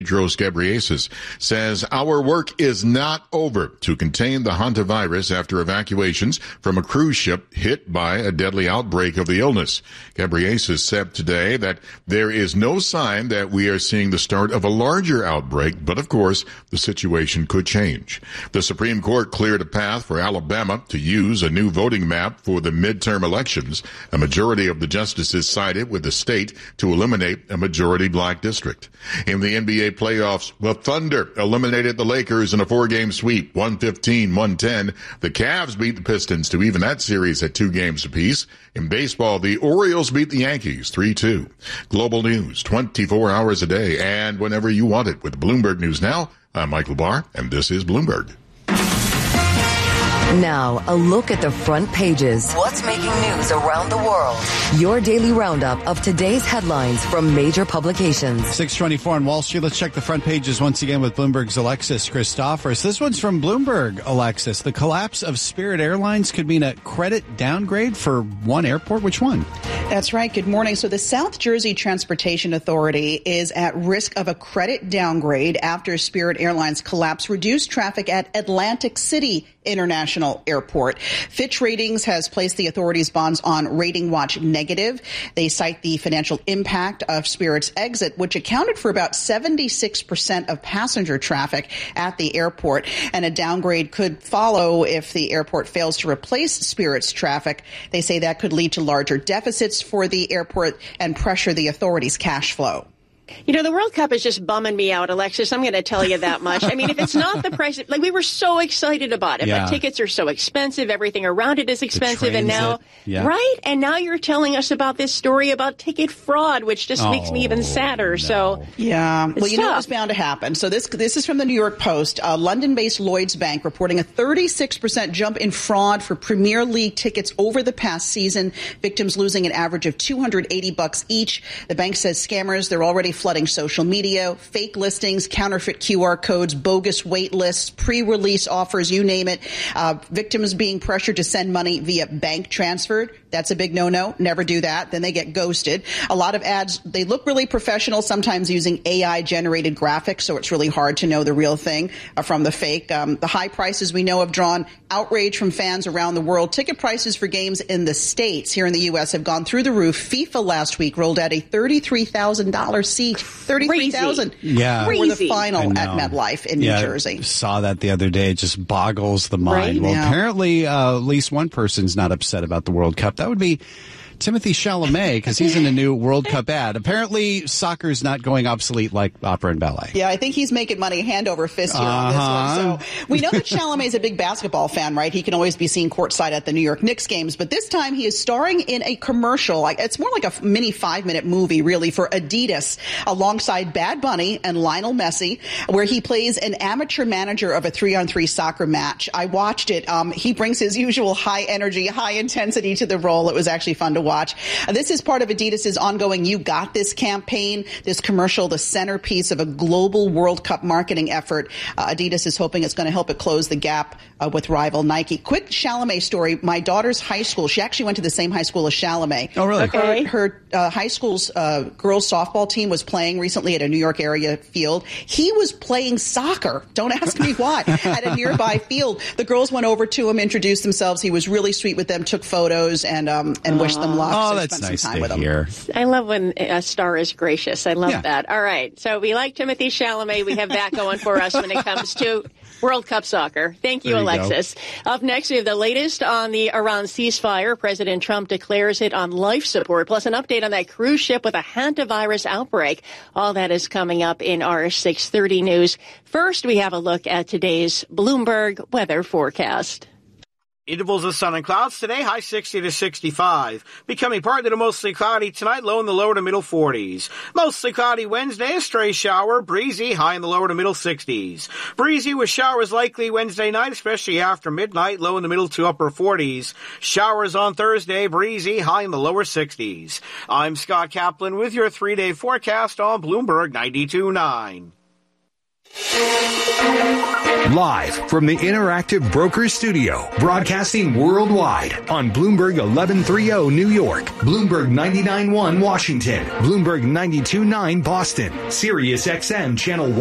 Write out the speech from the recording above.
Tedros Ghebreyesus says our work is not over to contain the hantavirus after evacuations from a cruise ship hit by a deadly outbreak of the illness. Ghebreyesus said today that there is no sign that we are seeing the start of a larger outbreak, but of course, the situation could change. The Supreme Court cleared a path for Alabama to use a new voting map for the midterm elections. A majority of the justices sided with the state to eliminate a majority black district. In the NBA playoffs, the Thunder eliminated the Lakers in a 4-game sweep, 115-110. The Cavs beat the Pistons to even that series at 2 games apiece. In baseball, the Orioles beat the Yankees 3-2. Global news 24 hours a day and whenever you want it with Bloomberg News Now. I'm Michael Barr, and this is Bloomberg. Now, a look at the front pages. What's making news around the world? Your daily roundup of today's headlines from major publications. 6:24 on Wall Street. Let's check the front pages once again with Bloomberg's Alexis Christophorous. This one's from Bloomberg, Alexis. The collapse of Spirit Airlines could mean a credit downgrade for one airport. Which one? That's right. Good morning. So the South Jersey Transportation Authority is at risk of a credit downgrade after Spirit Airlines collapse reduced traffic at Atlantic City International Airport. Fitch Ratings has placed the authority's bonds on rating watch negative. They cite the financial impact of Spirit's exit, which accounted for about 76% of passenger traffic at the airport. And a downgrade could follow if the airport fails to replace Spirit's traffic. They say that could lead to larger deficits for the airport and pressure the authority's cash flow. You know, the World Cup is just bumming me out, Alexis. I'm going to tell you that much. I mean, if it's not the price, like we were so excited about it, but tickets are so expensive. Everything around it is expensive. And now, right? And now you're telling us about this story about ticket fraud, which just makes me even sadder. No. So, yeah. Well, you tough. know it was bound to happen. So this is from the New York Post. London-based Lloyds Bank reporting a 36% jump in fraud for Premier League tickets over the past season. Victims losing an average of $280 each. The bank says scammers, they're already flooding social media, fake listings, counterfeit QR codes, bogus wait lists, pre-release offers, you name it. Victims being pressured to send money via bank transfer. That's a big no-no. Never do that. Then they get ghosted. A lot of ads, they look really professional, sometimes using AI-generated graphics, so it's really hard to know the real thing from the fake. The high prices we know have drawn outrage from fans around the world. Ticket prices for games in the States here in the U.S. have gone through the roof. FIFA last week rolled out a $33,000 seat. $33,000 for the final at MetLife in New Jersey. Saw that the other day. It just boggles the mind. Right? Well, apparently at least one person's not upset about the World Cup. That would be Timothy Chalamet, because he's in a new World Cup ad. Apparently, soccer's not going obsolete like opera and ballet. Yeah, I think he's making money hand over fist here on this one. So we know that Chalamet's a big basketball fan, right? He can always be seen courtside at the New York Knicks games. But this time he is starring in a commercial. It's more like a mini 5-minute movie, really, for Adidas, alongside Bad Bunny and Lionel Messi, where he plays an amateur manager of a 3-on-3 soccer match. I watched it. He brings his usual high energy, high intensity to the role. It was actually fun to watch. This is part of Adidas's ongoing You Got This campaign. This commercial, the centerpiece of a global World Cup marketing effort. Adidas is hoping it's going to help it close the gap with rival Nike. Quick Chalamet story. My daughter's high school, she actually went to the same high school as Chalamet. Oh, really? Okay. Her high school's girls softball team was playing recently at a New York area field. He was playing soccer. Don't ask me why. At a nearby field. The girls went over to him, introduced themselves. He was really sweet with them, took photos, and wished them luck. Oh, so that's nice to hear. I love when a star is gracious. I love that. All right. So we like Timothy Chalamet. We have that going for us when it comes to World Cup soccer. Thank you, Alexis. Up next, we have the latest on the Iran ceasefire. President Trump declares it on life support, plus an update on that cruise ship with a hantavirus outbreak. All that is coming up in our 6:30 news. First, we have a look at today's Bloomberg weather forecast. Intervals of sun and clouds today, high 60 to 65. Becoming partly to mostly cloudy tonight, low in the lower to middle 40s. Mostly cloudy Wednesday, a stray shower, breezy, high in the lower to middle 60s. Breezy with showers likely Wednesday night, especially after midnight, low in the middle to upper 40s. Showers on Thursday, breezy, high in the lower 60s. I'm Scott Kaplan with your 3-day forecast on Bloomberg 92.9. Live from the Interactive Brokers Studio, broadcasting worldwide on Bloomberg 1130 New York, Bloomberg 99.1 Washington, Bloomberg 92.9 Boston, Sirius XM Channel